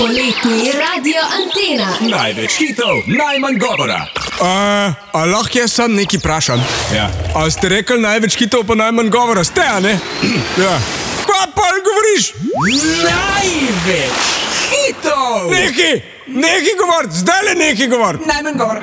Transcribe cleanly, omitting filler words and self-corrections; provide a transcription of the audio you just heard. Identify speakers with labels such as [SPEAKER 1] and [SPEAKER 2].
[SPEAKER 1] Poletni Radio Antena.
[SPEAKER 2] Največ hitov, najmanj govora.
[SPEAKER 3] A lahko jaz sam nekaj vprašam?
[SPEAKER 2] Ja.
[SPEAKER 3] A ste rekli največ hitov pa najmanj govora? Ste, a ne? Ja. Kaj pa govoriš?
[SPEAKER 2] Največ hitov!
[SPEAKER 3] Nekaj govor, zdaj le nekaj govor.
[SPEAKER 2] Najmanj govora.